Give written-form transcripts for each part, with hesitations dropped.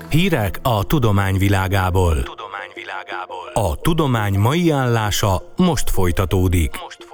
Hírek a tudomány világából. A tudomány mai állása most folytatódik.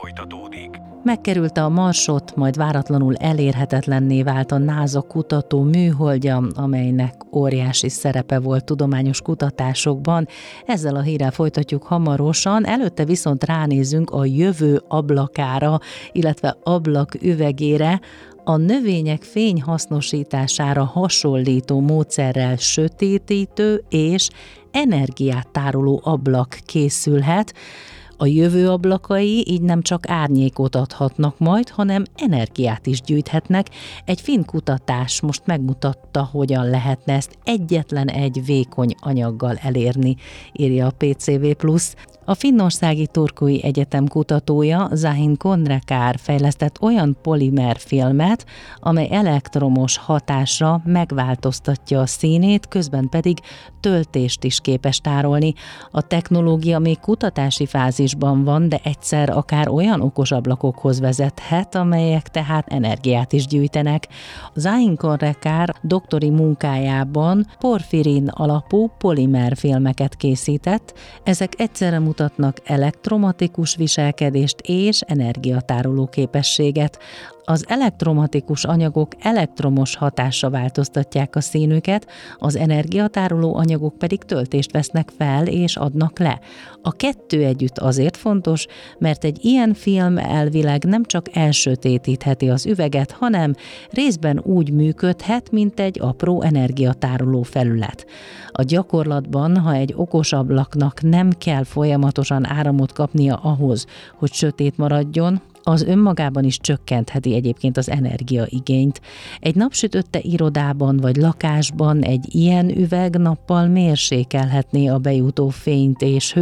Megkerülte a Marsot, majd váratlanul elérhetetlenné vált a NASA kutató műholdja, amelynek óriási szerepe volt tudományos kutatásokban. Ezzel a hírrel folytatjuk hamarosan, előtte viszont ránézünk a jövő ablakára, illetve ablak üvegére. A növények fényhasznosítására hasonlító módszerrel sötétítő és energiát tároló ablak készülhet. A jövő ablakai így nem csak árnyékot adhatnak majd, hanem energiát is gyűjthetnek. Egy finn kutatás most megmutatta, hogyan lehetne ezt egyetlen egy vékony anyaggal elérni, írja a PCV+. A finnországi Turkui Egyetem kutatója Zahin Kondrekar fejlesztett olyan polimerfilmet, amely elektromos hatásra megváltoztatja a színét, közben pedig töltést is képes tárolni. A technológia még kutatási fázisban van, de egyszer akár olyan okos ablakokhoz vezethet, amelyek tehát energiát is gyűjtenek. Zahin Kondrekar doktori munkájában porfirin alapú polimerfilmeket készített. Ezek egyszerre mutatnak elektromatikus viselkedést és energiatároló képességet. Az elektromatikus anyagok elektromos hatásra változtatják a színüket, az energiatároló anyagok pedig töltést vesznek fel és adnak le. A kettő együtt azért fontos, mert egy ilyen film elvileg nem csak elsötétítheti az üveget, hanem részben úgy működhet, mint egy apró energiatároló felület. A gyakorlatban, ha egy okos ablaknak nem kell folyamatosan áramot kapnia ahhoz, hogy sötét maradjon, az önmagában is csökkentheti egyébként az energiaigényt. Egy napsütötte irodában vagy lakásban egy ilyen üveg nappal mérsékelhetné a bejutó fényt és